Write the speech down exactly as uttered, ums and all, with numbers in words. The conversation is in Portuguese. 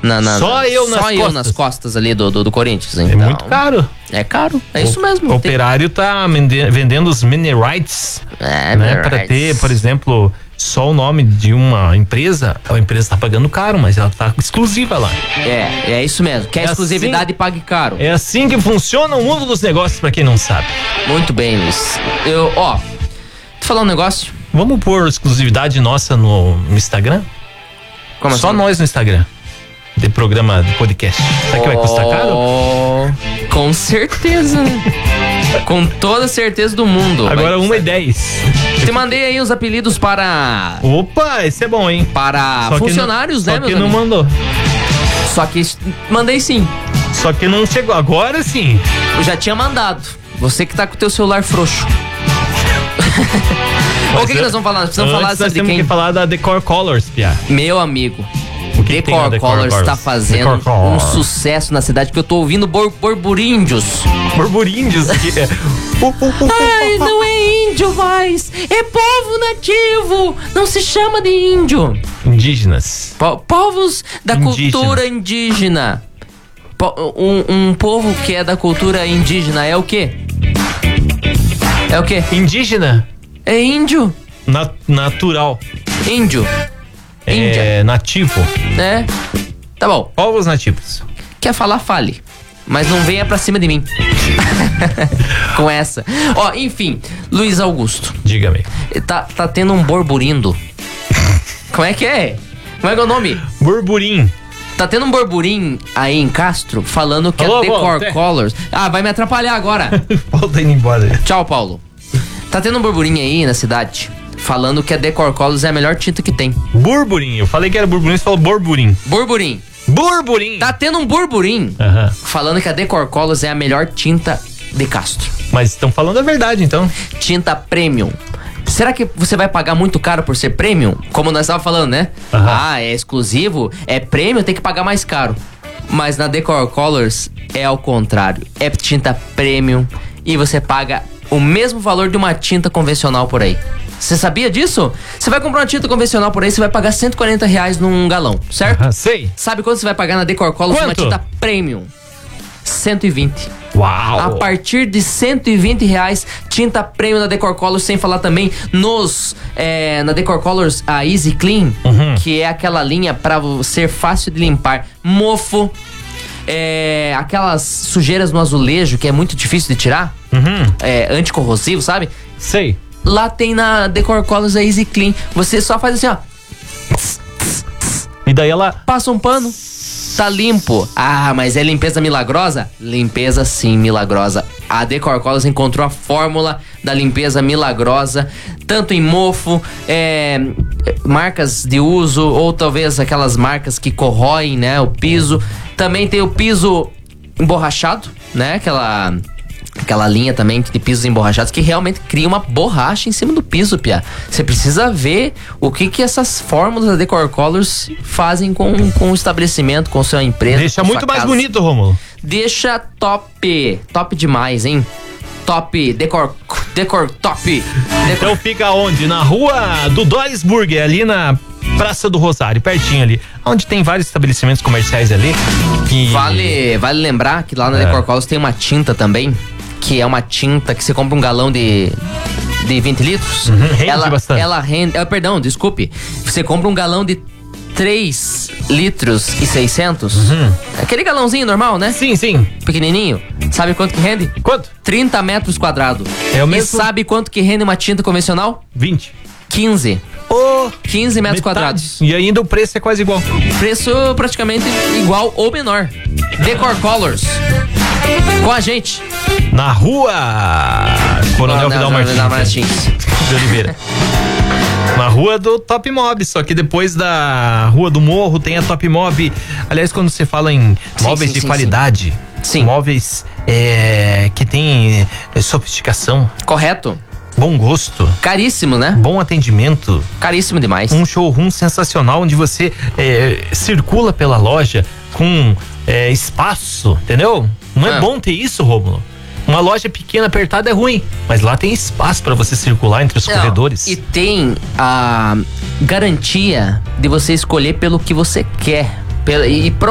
Na, na, só eu nas só costas. eu nas costas ali do, do, do Corinthians. Então, é muito caro. É caro, é o, isso mesmo. O Operário tá vendendo os mini rights, é, né? Para ter, por exemplo, só o nome de uma empresa. A empresa tá pagando caro, mas ela tá exclusiva lá. É, é isso mesmo. Quer é exclusividade, assim, pague caro. É assim que funciona o mundo dos negócios, pra quem não sabe. Muito bem, Luiz. Eu, ó, vou falar um negócio. Vamos pôr exclusividade nossa no, no Instagram? Como Só assim? nós no Instagram. De programa de podcast. Será que vai custar caro? Com certeza. Com toda certeza do mundo. Agora uma e dez. Te mandei aí os apelidos para... Opa, esse é bom, hein? Para só funcionários, não, né, só meus que não amigos? mandou. Só que mandei sim. Só que não chegou. Agora sim. Eu já tinha mandado. Você que tá com o teu celular frouxo. O que, que nós vamos falar? Nós precisamos falar nós sobre temos quem? que falar da Decor Colors, Pia. Meu amigo. O que Decor, Decor Colors Colors tá fazendo Decor um Colors. sucesso na cidade, que eu tô ouvindo bor borburíndios. Borburíndios. Ai, não é índio mais, é povo nativo, não se chama de índio. Indígenas. Po povos da Indígenas. cultura indígena. Po um, um povo que é da cultura indígena é o quê? É o quê? Indígena? É índio. Na natural. Índio. Índia. É nativo. É. Tá bom. Povos nativos. Quer falar, fale. Mas não venha pra cima de mim. Com essa. Ó, enfim. Luiz Augusto. Diga-me. Tá, tá tendo um borburindo. Como é que é? Como é que é o nome? Burburim. Tá tendo um burburim aí em Castro falando que Alô, a Decor Paulo, até. Colors... Ah, vai me atrapalhar agora. Paulo tá indo embora. Tchau, Paulo. Tá tendo um burburinho aí na cidade falando que a Decor Colors é a melhor tinta que tem. Burburim. Eu falei que era burburim, você falou borburim. Burburim. Burburim. Tá tendo um burburim Aham. falando que a Decor Colors é a melhor tinta de Castro. Mas estão falando a verdade, então. Tinta premium. Será que você vai pagar muito caro por ser premium? Como nós estávamos falando, né? Aham. Ah, é exclusivo, é premium, tem que pagar mais caro. Mas na Decor Colors é ao contrário. É tinta premium e você paga o mesmo valor de uma tinta convencional por aí. Você sabia disso? Você vai comprar uma tinta convencional por aí, você vai pagar cento e quarenta reais num galão, certo? Ah, sei. Sabe quanto você vai pagar na Decor Colors uma Quanto? tinta premium? cento e vinte. Uau. A partir de cento e vinte reais, tinta premium da Decor Colors, sem falar também nos é, na Decor Colors a Easy Clean, Uhum. que é aquela linha para ser fácil de limpar mofo, é, aquelas sujeiras no azulejo que é muito difícil de tirar, Uhum. é, anticorrosivo, sabe? Sei. Lá tem na Decor Colors a Easy Clean. Você só faz assim, ó, E daí ela... passa um pano, tá limpo. Ah, mas é limpeza milagrosa? Limpeza sim, milagrosa. A Decor Colors encontrou a fórmula da limpeza milagrosa, tanto em mofo, é, marcas de uso, ou talvez aquelas marcas que corroem, né, o piso. Também tem o piso emborrachado, né, aquela... Aquela linha também de pisos emborrachados que realmente cria uma borracha em cima do piso, Pia. Você precisa ver o que que essas fórmulas da Decor Colors fazem com, com o estabelecimento, com sua empresa. Deixa com sua muito mais casa. bonito, Rômulo. Deixa top. Top demais, hein? Top. Decor... Decor top. Decor... Então fica onde? Na rua do Doris Burger, ali na Praça do Rosário, pertinho ali. Onde tem vários estabelecimentos comerciais ali. Que... Vale, vale lembrar que lá na É. Decor Colors tem uma tinta também, que é uma tinta que você compra um galão de, de vinte litros. Uhum, rende ela, bastante. Ela rende. É, perdão, desculpe. Você compra um galão de três litros e seiscentos. Uhum. Aquele galãozinho normal, né? Sim, sim. Pequenininho. Sabe quanto que rende? Quanto? trinta metros quadrados. É o E mesmo? sabe quanto que rende uma tinta convencional? vinte. quinze. Oh, quinze metros metade. quadrados. E ainda o preço é quase igual. Preço praticamente igual ou menor. Decor Colors. Com a gente. Na rua Coronel Vidal Martins. Vidal Martins. De Oliveira. Na rua do Top Mob, só que depois da Rua do Morro tem a Top Mob. Aliás, quando você fala em Sim, móveis sim, de sim, qualidade, Sim. móveis é, que tem é, sofisticação, Correto. bom gosto, Caríssimo, né? bom atendimento, Caríssimo demais. um showroom sensacional onde você é, circula pela loja com é, espaço, entendeu? Não é Ah. bom ter isso, Rômulo? Uma loja pequena, apertada é ruim, mas lá tem espaço para você circular entre os Não, corredores. E tem a garantia de você escolher pelo que você quer. Pela, e